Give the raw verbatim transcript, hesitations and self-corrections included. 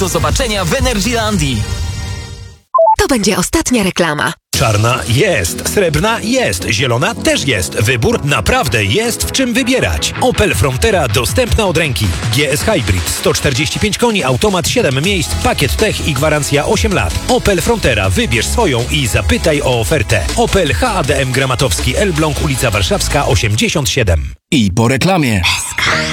Do zobaczenia w Energylandii. To będzie ostatnia reklama. Czarna jest, srebrna jest, zielona też jest. Wybór naprawdę jest w czym wybierać. Opel Frontera dostępna od ręki. G S Hybrid sto czterdzieści pięć koni, automat siedem miejsc, pakiet tech i gwarancja osiem lat. Opel Frontera, wybierz swoją i zapytaj o ofertę. Opel H A D M Gramatowski, Elbląg, ulica Warszawska osiemdziesiąt siedem. I po reklamie.